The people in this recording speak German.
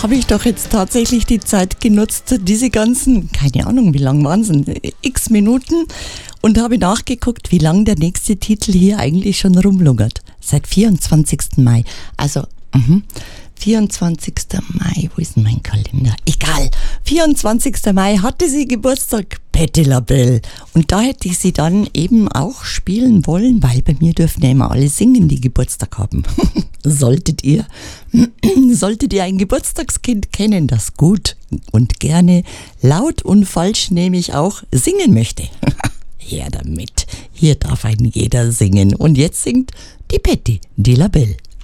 habe ich doch jetzt tatsächlich die Zeit genutzt, diese ganzen, keine Ahnung, wie lang waren es, x Minuten, und habe nachgeguckt, wie lang der nächste Titel hier eigentlich schon rumlungert. Seit 24. Mai. Also, 24. Mai, wo ist denn mein Kalender? Egal, 24. Mai hatte sie Geburtstag, Patti LaBelle. Und da hätte ich sie dann eben auch spielen wollen, weil bei mir dürfen ja immer alle singen, die Geburtstag haben. Solltet ihr ein Geburtstagskind kennen, das gut und gerne laut und falsch nämlich auch singen möchte. Her damit, hier darf ein jeder singen. Und jetzt singt die Patti LaBelle.